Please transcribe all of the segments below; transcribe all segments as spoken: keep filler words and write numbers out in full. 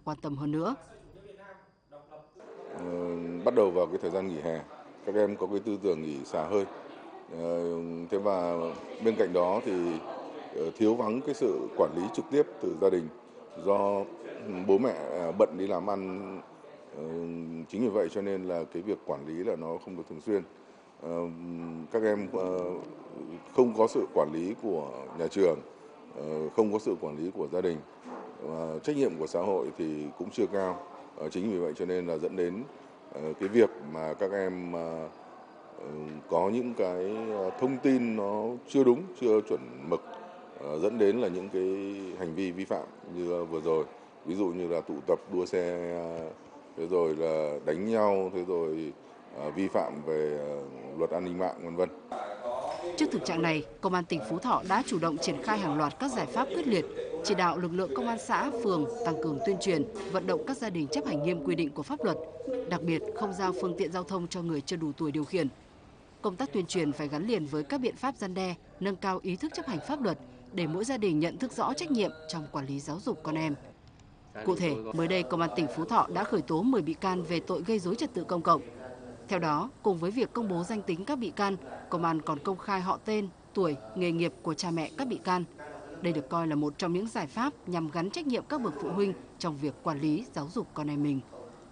quan tâm hơn nữa. Ờ, bắt đầu vào cái thời gian nghỉ hè, các em có cái tư tưởng nghỉ xả hơi. Ờ, thế và bên cạnh đó thì thiếu vắng cái sự quản lý trực tiếp từ gia đình do bố mẹ bận đi làm ăn. Ờ, chính vì vậy cho nên là cái việc quản lý là nó không được thường xuyên. Ờ, các em ờ, không có sự quản lý của nhà trường, ờ, không có sự quản lý của gia đình, và trách nhiệm của xã hội thì cũng chưa cao. Ờ, chính vì vậy cho nên là dẫn đến ờ, cái việc mà các em ờ, có những cái thông tin nó chưa đúng, chưa chuẩn mực, ờ, dẫn đến là những cái hành vi vi phạm như vừa rồi, ví dụ như là tụ tập đua xe, thế rồi là đánh nhau, thế rồi uh, vi phạm về uh, luật an ninh mạng, vân vân. Trước thực trạng này, Công an tỉnh Phú Thọ đã chủ động triển khai hàng loạt các giải pháp quyết liệt, chỉ đạo lực lượng công an xã, phường tăng cường tuyên truyền, vận động các gia đình chấp hành nghiêm quy định của pháp luật, đặc biệt không giao phương tiện giao thông cho người chưa đủ tuổi điều khiển. Công tác tuyên truyền phải gắn liền với các biện pháp răn đe, nâng cao ý thức chấp hành pháp luật để mỗi gia đình nhận thức rõ trách nhiệm trong quản lý giáo dục con em. Cụ thể, mới đây Công an tỉnh Phú Thọ đã khởi tố mười bị can về tội gây rối trật tự công cộng. Theo đó, cùng với việc công bố danh tính các bị can, Công an còn công khai họ tên, tuổi, nghề nghiệp của cha mẹ các bị can. Đây được coi là một trong những giải pháp nhằm gắn trách nhiệm các bậc phụ huynh trong việc quản lý giáo dục con em mình.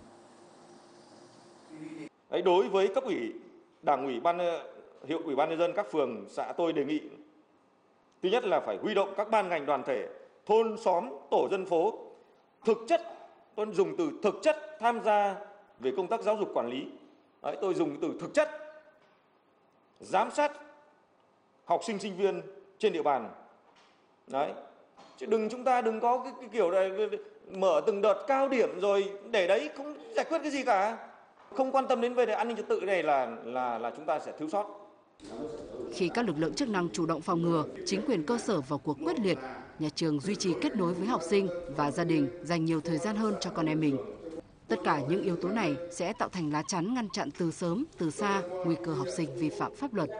Đối với cấp ủy, Đảng ủy, ban hiệu ủy ban nhân dân các phường xã, tôi đề nghị thứ nhất là phải huy động các ban ngành đoàn thể, thôn xóm, tổ dân phố thực chất, tôi dùng từ thực chất tham gia về công tác giáo dục quản lý. Đấy, tôi dùng từ thực chất, giám sát học sinh sinh viên trên địa bàn. Đấy, chứ đừng chúng ta đừng có cái, cái kiểu này mở từng đợt cao điểm rồi để đấy không giải quyết cái gì cả, không quan tâm đến vấn đề an ninh trật tự này là là là chúng ta sẽ thiếu sót. Khi các lực lượng chức năng chủ động phòng ngừa, chính quyền cơ sở vào cuộc quyết liệt, nhà trường duy trì kết nối với học sinh và gia đình dành nhiều thời gian hơn cho con em mình. Tất cả những yếu tố này sẽ tạo thành lá chắn ngăn chặn từ sớm, từ xa nguy cơ học sinh vi phạm pháp luật.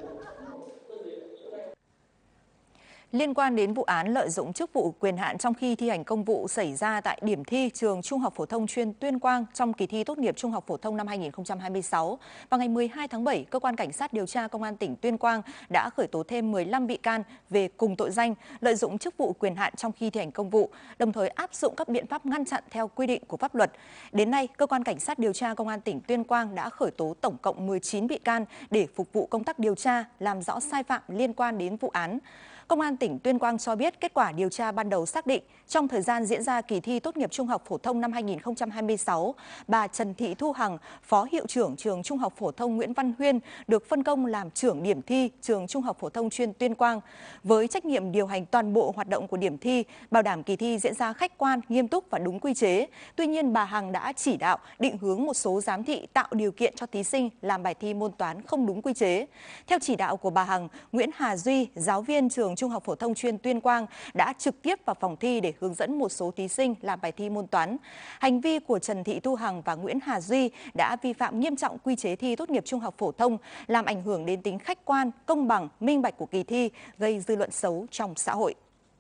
Liên quan đến vụ án lợi dụng chức vụ quyền hạn trong khi thi hành công vụ xảy ra tại điểm thi trường Trung học phổ thông chuyên Tuyên Quang trong kỳ thi tốt nghiệp Trung học phổ thông năm hai nghìn không trăm hai mươi sáu, vào ngày mười hai tháng bảy, Cơ quan Cảnh sát điều tra Công an tỉnh Tuyên Quang đã khởi tố thêm mười lăm bị can về cùng tội danh lợi dụng chức vụ quyền hạn trong khi thi hành công vụ, đồng thời áp dụng các biện pháp ngăn chặn theo quy định của pháp luật. Đến nay, Cơ quan Cảnh sát điều tra Công an tỉnh Tuyên Quang đã khởi tố tổng cộng mười chín bị can để phục vụ công tác điều tra, làm rõ sai phạm liên quan đến vụ án. Công an tỉnh Tuyên Quang cho biết kết quả điều tra ban đầu xác định trong thời gian diễn ra kỳ thi tốt nghiệp Trung học phổ thông năm hai nghìn không trăm hai mươi sáu, bà Trần Thị Thu Hằng, Phó Hiệu trưởng trường Trung học phổ thông Nguyễn Văn Huyên được phân công làm trưởng điểm thi trường Trung học phổ thông chuyên Tuyên Quang, với trách nhiệm điều hành toàn bộ hoạt động của điểm thi, bảo đảm kỳ thi diễn ra khách quan, nghiêm túc và đúng quy chế. Tuy nhiên, bà Hằng đã chỉ đạo định hướng một số giám thị tạo điều kiện cho thí sinh làm bài thi môn toán không đúng quy chế. Theo chỉ đạo của bà Hằng, Nguyễn Hà Duy, giáo viên trường Trung học phổ thông chuyên Tuyên Quang đã trực tiếp vào phòng thi để hướng dẫn một số thí sinh làm bài thi môn toán. Hành vi của Trần Thị Thu Hằng và Nguyễn Hà Duy đã vi phạm nghiêm trọng quy chế thi tốt nghiệp Trung học phổ thông, làm ảnh hưởng đến tính khách quan, công bằng, minh bạch của kỳ thi, gây dư luận xấu trong xã hội.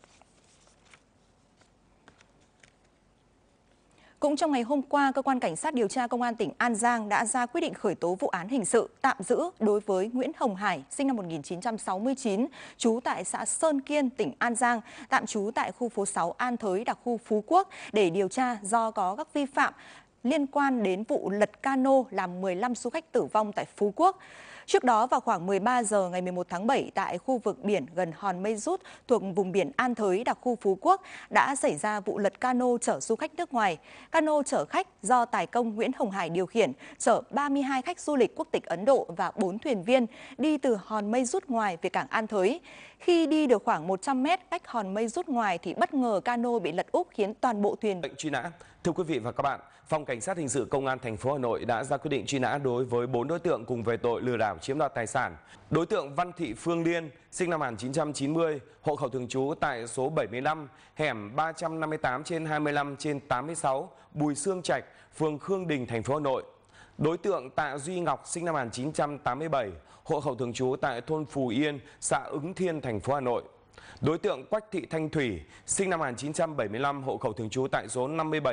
Cũng trong ngày hôm qua, Cơ quan Cảnh sát điều tra Công an tỉnh An Giang đã ra quyết định khởi tố vụ án hình sự tạm giữ đối với Nguyễn Hồng Hải, sinh năm một nghìn chín trăm sáu mươi chín, trú tại xã Sơn Kiên, tỉnh An Giang, tạm trú tại khu phố sáu An Thới, đặc khu Phú Quốc để điều tra do có các vi phạm liên quan đến vụ lật cano làm mười lăm du khách tử vong tại Phú Quốc. Trước đó, vào khoảng mười ba giờ ngày mười một tháng bảy, tại khu vực biển gần Hòn Mây Rút thuộc vùng biển An Thới, đặc khu Phú Quốc, đã xảy ra vụ lật cano chở du khách nước ngoài. Cano chở khách do tài công Nguyễn Hồng Hải điều khiển, chở ba mươi hai khách du lịch quốc tịch Ấn Độ và bốn thuyền viên đi từ Hòn Mây Rút ngoài về cảng An Thới. Khi đi được khoảng một trăm mét cách Hòn Mây Rút ngoài thì bất ngờ cano bị lật úp khiến toàn bộ thuyền lệnh truy nã. Thưa quý vị và các bạn, Phòng Cảnh sát hình sự Công an thành phố Hà Nội đã ra quyết định truy nã đối với bốn đối tượng cùng về tội lừa đảo chiếm đoạt tài sản. Đối tượng Văn Thị Phương Liên, sinh năm một nghìn chín trăm chín mươi, hộ khẩu thường trú tại số bảy mươi lăm, hẻm ba trăm năm mươi tám trên hai mươi lăm trên tám mươi sáu, Bùi Xương Trạch, phường Khương Đình, thành phố Hà Nội. Đối tượng Tạ Duy Ngọc, sinh năm một nghìn chín trăm tám mươi bảy, hộ khẩu thường trú tại thôn Phù Yên, xã Ứng Thiên, thành phố Hà Nội. Đối tượng Quách Thị Thanh Thủy, sinh năm một nghìn chín trăm bảy mươi lăm, hộ khẩu thường trú tại số năm mươi bảy